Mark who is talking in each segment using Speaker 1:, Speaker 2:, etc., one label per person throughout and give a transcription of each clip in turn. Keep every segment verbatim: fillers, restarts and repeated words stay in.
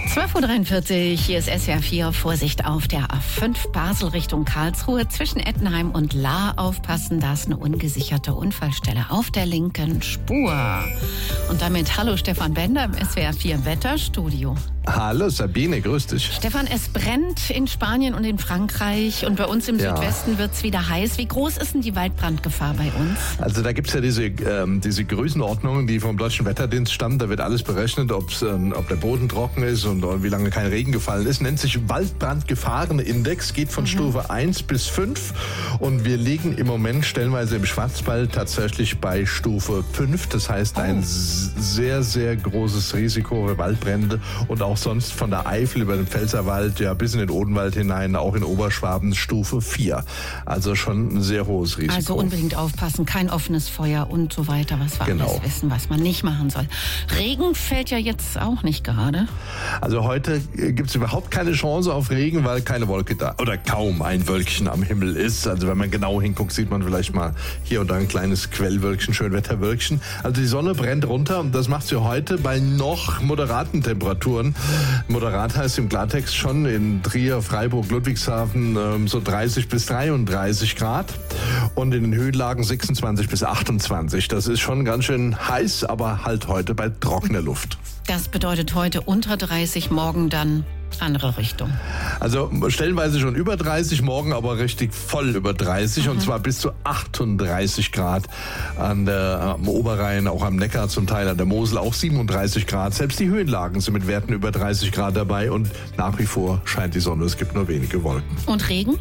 Speaker 1: zwölf Uhr dreiundvierzig, hier ist S W R vier. Vorsicht auf der A fünf Basel Richtung Karlsruhe. Zwischen Ettenheim und Lahr aufpassen, da ist eine ungesicherte Unfallstelle auf der linken Spur. Und damit hallo Stefan Bender im S W R vier Wetterstudio.
Speaker 2: Hallo Sabine, grüß dich.
Speaker 1: Stefan, es brennt in Spanien und in Frankreich und bei uns im
Speaker 2: Ja.
Speaker 1: Südwesten wird es wieder heiß. Wie groß ist denn die Waldbrandgefahr bei uns?
Speaker 2: Also da gibt's ja diese, ähm, diese Größenordnungen, die vom Deutschen Wetterdienst stammen. Da wird alles berechnet, ob's, ähm, ob der Boden trocken ist und äh, wie lange kein Regen gefallen ist. Nennt sich Waldbrandgefahrenindex, geht von mhm. Stufe eins bis fünf. Und wir liegen im Moment stellenweise im Schwarzwald tatsächlich bei Stufe fünf. Das heißt oh. ein sehr, sehr großes Risiko für Waldbrände und auch sonst von der Eifel über den Pfälzerwald, ja bis in den Odenwald hinein, auch in Oberschwaben Stufe vier. Also schon ein sehr hohes Risiko.
Speaker 1: Also unbedingt aufpassen, kein offenes Feuer und so weiter, was wir
Speaker 2: Genau.
Speaker 1: alles wissen, was man nicht machen soll. Regen fällt ja jetzt auch nicht gerade.
Speaker 2: Also heute gibt es überhaupt keine Chance auf Regen, weil keine Wolke da oder kaum ein Wölkchen am Himmel ist. Also wenn man genau hinguckt, sieht man vielleicht mal hier und da ein kleines Quellwölkchen, Schönwetterwölkchen. Also die Sonne brennt runter und das macht sie heute bei noch moderaten Temperaturen. Moderat heißt im Klartext schon in Trier, Freiburg, Ludwigshafen ähm, so dreißig bis dreiunddreißig Grad und in den Höhenlagen sechsundzwanzig bis achtundzwanzig. Das ist schon ganz schön heiß, aber halt heute bei trockener Luft.
Speaker 1: Das bedeutet heute unter dreißig, morgen dann andere Richtung.
Speaker 2: Also stellenweise schon über dreißig, morgen aber richtig voll über dreißig mhm. und zwar bis zu achtunddreißig Grad an der, am Oberrhein, auch am Neckar zum Teil, an der Mosel auch siebenunddreißig Grad. Selbst die Höhenlagen sind mit Werten über dreißig Grad dabei und nach wie vor scheint die Sonne, es gibt nur wenige Wolken.
Speaker 1: Und Regen?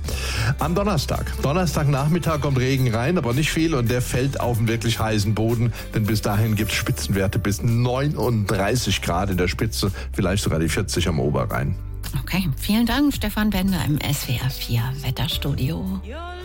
Speaker 2: Am Donnerstag. Donnerstagnachmittag kommt Regen rein, aber nicht viel und der fällt auf einen wirklich heißen Boden, denn bis dahin gibt es Spitzenwerte bis neununddreißig Grad in der Spitze, vielleicht sogar die vierzig am Oberrhein.
Speaker 1: Okay, vielen Dank, Stefan Bender im S W R vier Wetterstudio.